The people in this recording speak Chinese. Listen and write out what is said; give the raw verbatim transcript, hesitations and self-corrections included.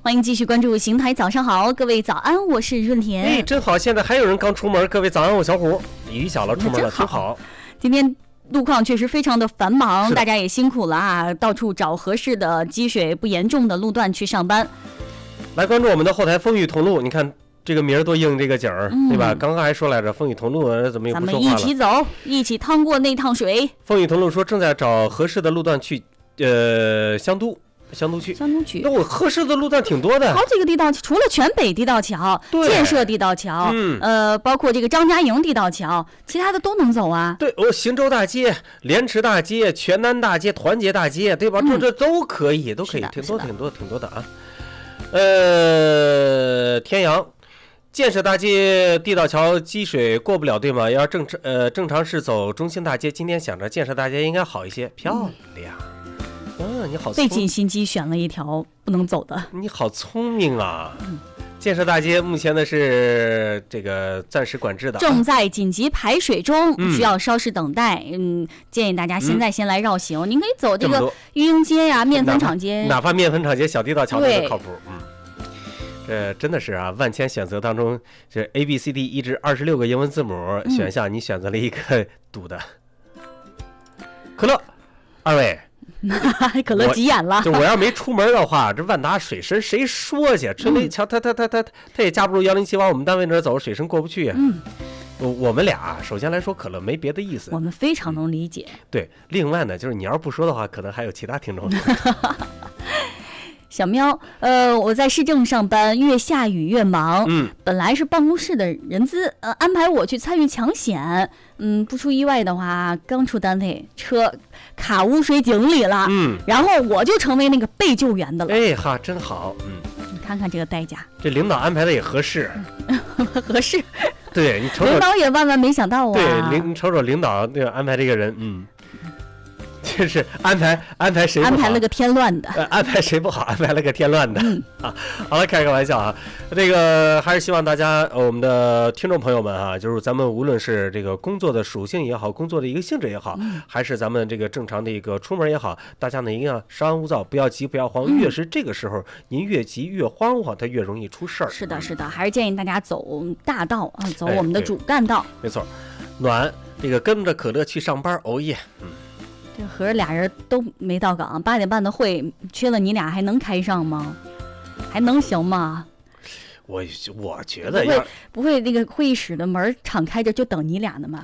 欢迎继续关注邢台早上好，各位早安，我是润田。 哎，真好，现在还有人刚出门，各位早安，我小虎。雨小了，出门了，挺好。 今天路况确实非常的繁忙，大家也辛苦了啊，到处找合适的积水不严重的路段去上班。 来关注我们的后台风雨同路，你看这个名儿多应这个景儿、嗯，对吧？刚刚还说来着，风雨同路怎么也不说话了？ 咱们一起走，一起趟过那趟水。 风雨同路说正在找合适的路段去，呃，香都。香都区， 香都区， 那我合适的路段挺多的， 好几个地道，除了全北地道桥、建设地道桥，嗯，呃，包括这个张家营地道桥，其他的都能走啊。 对，我邢州大街、莲池大街、全南大街、团结大街，对吧？嗯、这这都可以，都可以，挺多挺多挺多的啊。呃，天阳建设大街地道桥积水过不了，对吗？要正常呃正常是走中兴大街，今天想着建设大街应该好一些，漂亮。嗯嗯，你好， 费尽心机选了一条不能走的。 你好聪明啊！嗯、建设大街目前呢是这个暂时管制的， 正在紧急排水中，嗯、需要稍事等待。嗯，建议大家现在先来绕行，嗯、您可以走这个育英街呀、啊、面粉厂街， 哪怕面粉厂街、小地道桥都靠谱。嗯，这真的是啊，万千选择当中，这 A B C D 一至二十六个英文字母、嗯、选项，你选择了一个堵的。可乐，二位。 可乐急眼了， 就我要没出门的话，这万达水深谁说去？春雷桥他他他他他也架不住幺零七往我们单位那儿走，水深过不去呀、啊。嗯，我我们俩首先来说，可乐没别的意思， 我们非常能理解。 嗯、对，另外呢，就是你要不说的话，可能还有其他听众。 小喵，呃，我在市政上班，越下雨越忙。嗯，本来是办公室的人资，呃，安排我去参与抢险。嗯，不出意外的话，刚出单位，车卡污水井里了。嗯，然后我就成为那个被救援的了。 哎哈，真好。嗯， 你看看这个代价， 这领导安排的也合适， 合适。 对你瞅瞅， 领导也万万没想到啊。 对，领瞅瞅领导那个安排这个人，嗯。就是安排安排谁不好， 安排了个添乱的， 呃，安排谁不好，安排了个添乱的、嗯、啊。好了，开个玩笑啊。这个还是希望大家，呃、我们的听众朋友们啊，就是咱们无论是这个工作的属性也好，工作的一个性质也好，嗯、还是咱们这个正常的一个出门也好，大家呢一定要稍安勿躁，不要急，不要慌。嗯、越是这个时候，您越急越慌慌，它越容易出事儿。 是的，是的，还是建议大家走大道啊，走我们的主干道。 哎、没错，暖这个跟着可乐去上班，哦耶，嗯。 这合着俩人都没到岗，八点半的会缺了你俩还能开上吗？还能行吗？ 我我觉得不会不会那个会议室的门敞开着就等你俩呢吗？